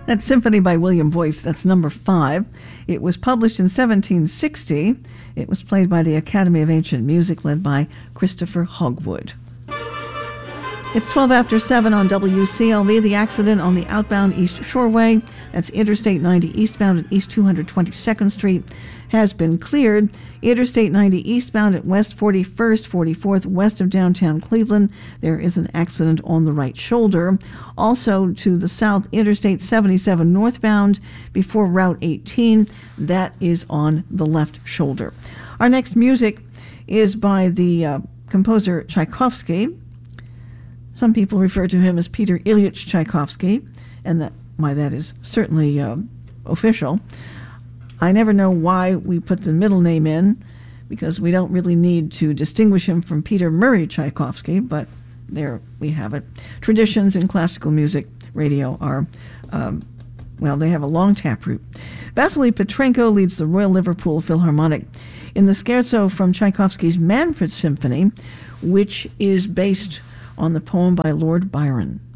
That symphony by William Boyce, that's number 5. It was published in 1760. It was played by the Academy of Ancient Music, led by Christopher Hogwood. It's 12 after 7 on WCLV. The accident on the outbound East Shoreway, that's Interstate 90 eastbound at East 222nd Street, has been cleared. Interstate 90 eastbound at West 41st, 44th, west of downtown Cleveland, there is an accident on the right shoulder. Also to the south, Interstate 77 northbound before Route 18, that is on the left shoulder. Our next music is by the composer Tchaikovsky. Some people refer to him as Peter Ilyich Tchaikovsky, and that is certainly official. I never know why we put the middle name in, because we don't really need to distinguish him from Peter Murray Tchaikovsky, but there we have it. Traditions in classical music radio are, they have a long taproot. Vasily Petrenko leads the Royal Liverpool Philharmonic in the scherzo from Tchaikovsky's Manfred Symphony, which is based on the poem by Lord Byron.